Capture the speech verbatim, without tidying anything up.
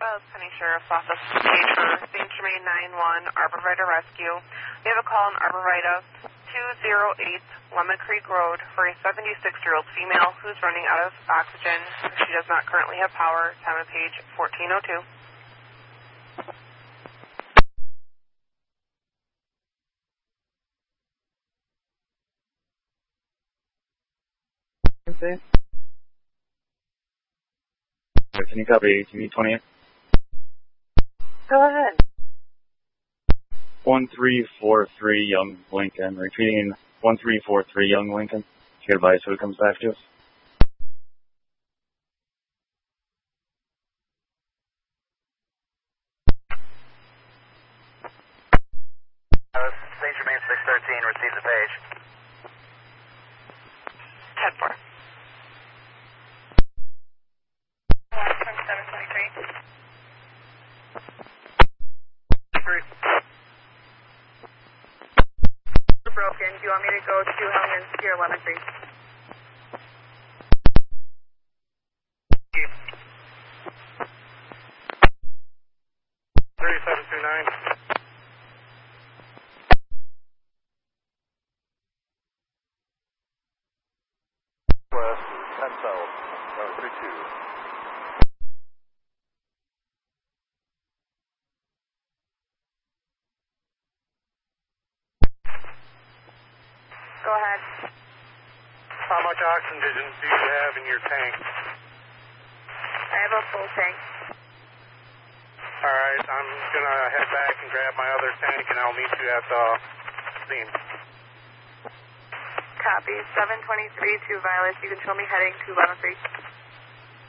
West Penny Sheriff's Office page for Saint Germain nine one, Arborvitae Rescue. We have a call on Arborvitae two oh eight Lemon Creek Road for a seventy-six-year-old female who's running out of oxygen. She does not currently have power. Time of page fourteen oh two. Can you copy T V twenty-eight? Go ahead. one three four three Young Lincoln. Repeating one three four three Young Lincoln. Your advice who it comes back to us. Uh, Saint Germain six thirteen receives a page. ten four. seven twenty-three. Broken. Do you want me to go to Hellman's Pier Lemon Creek? thirty-seven two nine. West, ten south, uh, three two. Go ahead. How much oxygen do you have in your tank? I have a full tank. Alright, I'm gonna head back and grab my other tank and I'll meet you at the scene. Copy. seven twenty-three to Violet. You can show me heading to Lemon Creek.